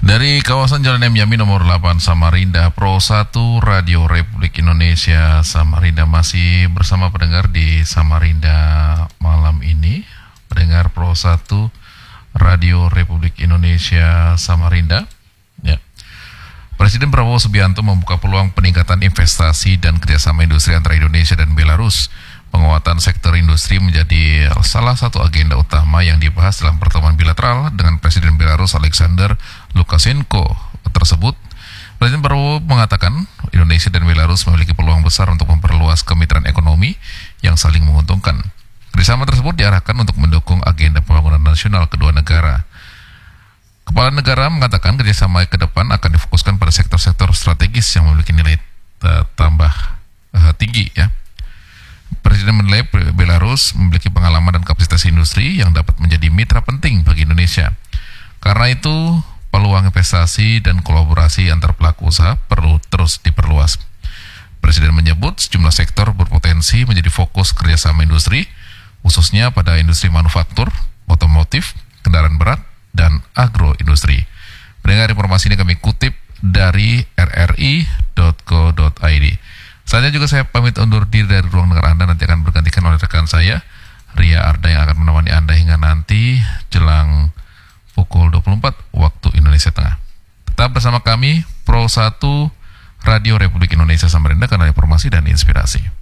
Dari kawasan Jalan M. Yamin nomor 8 Samarinda, Pro 1 Radio Republik Indonesia Samarinda masih bersama pendengar di Samarinda malam ini. Pendengar Pro 1 Radio Republik Indonesia Samarinda. Ya. Presiden Prabowo Subianto membuka peluang peningkatan investasi dan kerjasama industri antara Indonesia dan Belarus. Penguatan sektor industri menjadi salah satu agenda utama yang dibahas dalam pertemuan bilateral dengan Presiden Belarus Alexander Lukashenko tersebut. Presiden Prabowo mengatakan Indonesia dan Belarus memiliki peluang besar untuk memperluas kemitraan ekonomi yang saling menguntungkan. Kerjasama tersebut diarahkan untuk mendukung agenda pembangunan nasional kedua negara. Kepala negara mengatakan kerjasama ke depan akan difokuskan pada sektor-sektor strategis yang memiliki nilai tambah tinggi, ya. Presiden menilai Belarus memiliki pengalaman dan kapasitas industri yang dapat menjadi mitra penting bagi Indonesia. Karena itu, peluang investasi dan kolaborasi antar pelaku usaha perlu terus diperluas. Presiden menyebut sejumlah sektor berpotensi menjadi fokus kerjasama industri, khususnya pada industri manufaktur, otomotif, kendaraan berat, dan agroindustri. Mendengar informasi ini kami kutip dari rri.co.id. Selanjutnya juga saya pamit undur diri dari ruang dengar Anda, nanti akan bergantikan oleh rekan saya, Ria Arda, yang akan menemani Anda hingga nanti jelang pukul 24 waktu Indonesia Tengah. Tetap bersama kami, Pro 1 Radio Republik Indonesia Samarinda, kanal informasi dan inspirasi.